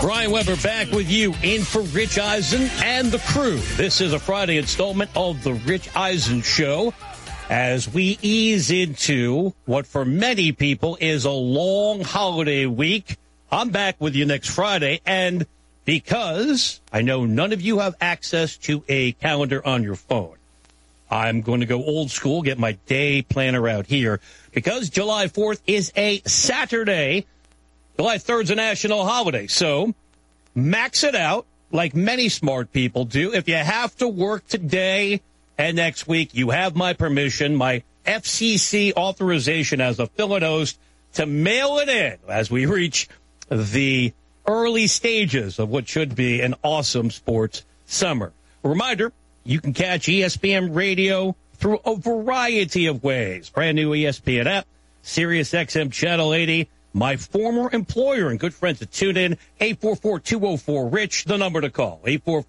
Brian Weber back with you in for Rich Eisen and the crew. This is a Friday installment of the Rich Eisen Show as we ease into what for many people is a long holiday week. I'm back with you next Friday, and because I know none of you have access to a calendar on your phone, I'm going to go old school, get my day planner out here, because July 4th is a Saturday. July 3rd is a national holiday, so max it out like many smart people do. If you have to work today and next week, you have my permission, my FCC authorization as a fill-in host to mail it in as we reach the early stages of what should be an awesome sports summer. A reminder, you can catch ESPN Radio through a variety of ways. Brand new ESPN app, Sirius XM Channel 80, my former employer and good friends at TuneIn, 844-204-RICH, the number to call,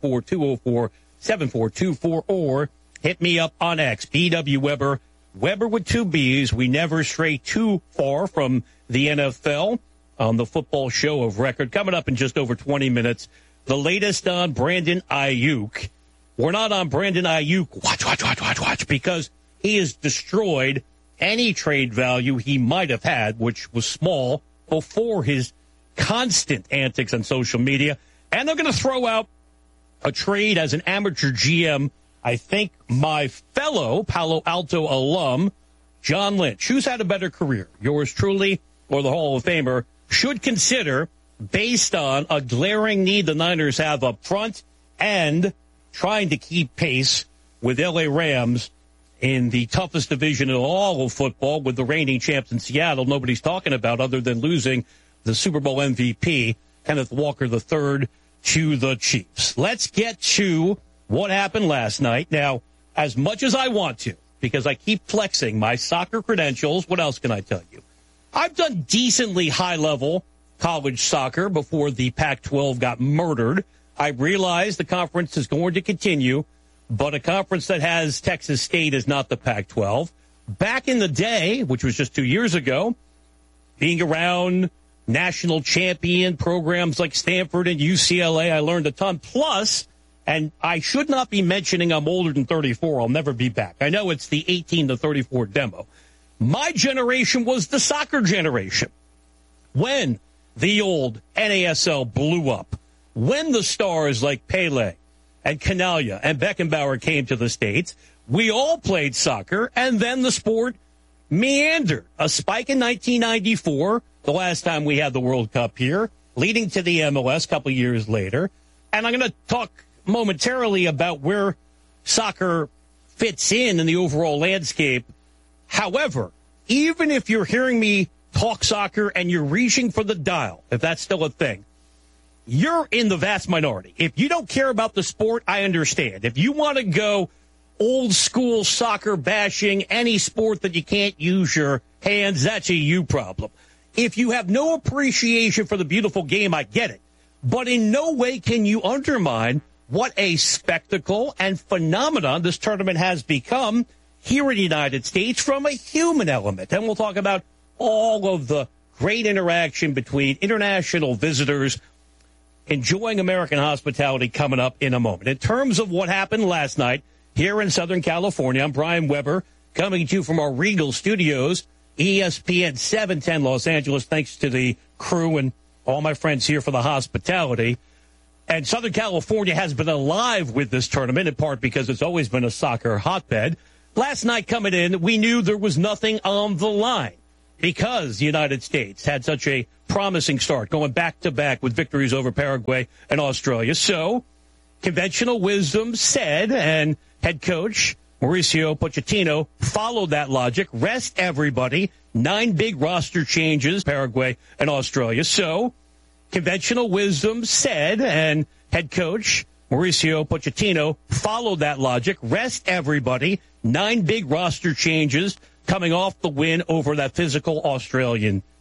844-204-7424, or hit me up on X, BW Weber, Weber with two B's. We never stray too far from the NFL on the football show of record. Coming up in just over 20 minutes, the latest on Brandon Ayuk. We're not on Brandon Ayuk. Watch, because he has destroyed any trade value he might have had, which was small before his constant antics on social media. And they're going to throw out a trade as an amateur GM. I think my fellow Palo Alto alum, John Lynch, who's had a better career, yours truly or the Hall of Famer, should consider based on a glaring need the Niners have up front and trying to keep pace with L.A. Rams in the toughest division in all of football with the reigning champs in Seattle. Nobody's talking about other than losing the Super Bowl MVP, Kenneth Walker III, to the Chiefs. Let's get to what happened last night. Now, as much as I want to, because I keep flexing my soccer credentials, what else can I tell you? I've done decently high-level college soccer before the Pac-12 got murdered. I realize the conference is going to continue, but a conference that has Texas State is not the Pac-12. Back in the day, which was just 2 years ago, being around national champion programs like Stanford and UCLA, I learned a ton. Plus, and I should not be mentioning I'm older than 34. I'll never be back. I know it's the 18 to 34 demo. My generation was the soccer generation. When the old NASL blew up, when the stars like Pele and Canalia and Beckenbauer came to the States, we all played soccer, and then the sport meandered. A spike in 1994, the last time we had the World Cup here, leading to the MLS a couple years later. And I'm going to talk momentarily about where soccer fits in the overall landscape. However, even if you're hearing me talk soccer and you're reaching for the dial, if that's still a thing, you're in the vast minority. If you don't care about the sport, I understand. If you want to go old school soccer bashing any sport that you can't use your hands, that's a you problem. If you have no appreciation for the beautiful game, I get it. But in no way can you undermine what a spectacle and phenomenon this tournament has become here in the United States from a human element. And we'll talk about all of the great interaction between international visitors enjoying American hospitality coming up in a moment. In terms of what happened last night here in Southern California, I'm Brian Weber coming to you from our Regal Studios, ESPN 710 Los Angeles. Thanks to the crew and all my friends here for the hospitality. And Southern California has been alive with this tournament, in part because it's always been a soccer hotbed. Last night coming in, we knew there was nothing on the line because the United States had such a promising start, going back-to-back with victories over Paraguay and Australia. So, conventional wisdom said, and head coach Mauricio Pochettino followed that logic, rest everybody, 9 big roster changes, Paraguay and Australia. So, conventional wisdom said, and head coach Mauricio Pochettino followed that logic, rest everybody, 9 big roster changes, coming off the win over that physical Australian